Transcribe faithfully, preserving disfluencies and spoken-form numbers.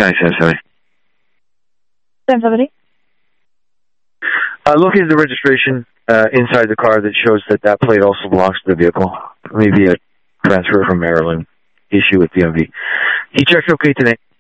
County seven seventy. seven seventy? Uh, located the registration uh, inside the car that shows that that plate also belongs to the vehicle. Maybe a transfer from Maryland issue with D M V. He checked okay today.